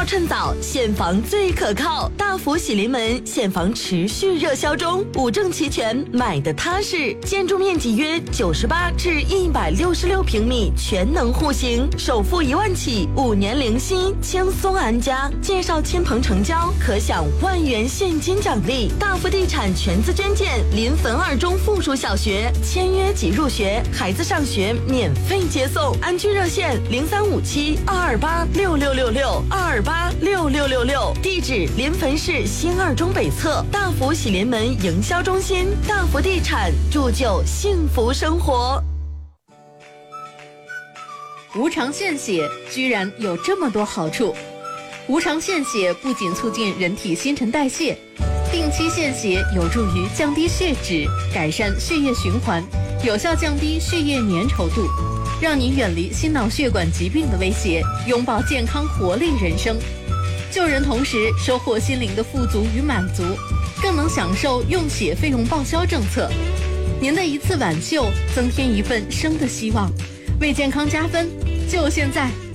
趁早，现房最可靠。大福喜临门，现房持续热销中，五证齐全，买的踏实。建筑面积约98至166平米，全能户型，首付1万起，5年零息，轻松安家。介绍亲朋成交，可享万元现金奖励。大福地产全资捐建，临汾2中附属小学，签约即入学，孩子上学免费接送。安居热线0357-228-6666，228-6666。地址：临汾市新2中北侧，大福喜临门营销中心。大福地产，铸就幸福生活。 无偿献血居然有这么多好处。无偿献血不仅促进人体新陈代谢，定期献血有助于降低血脂，改善血液循环，有效降低血液粘稠度，让你远离心脑血管疾病的威胁，拥抱健康活力人生。救人同时收获心灵的富足与满足，更能享受用血费用报销政策。您的一次挽救，增添一份生的希望，为健康加分，就现在。